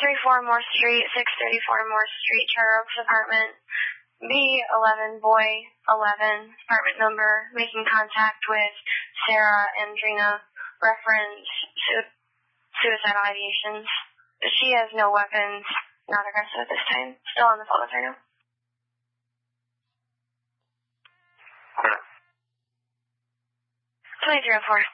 634 Moore Street, 634 Moore Street, Charter Oaks apartment, B11 Boy 11, apartment number, making contact with Sarah Andrina, reference suicidal ideations. She has no weapons, not aggressive at this time. Still on the phone with her now. 2004.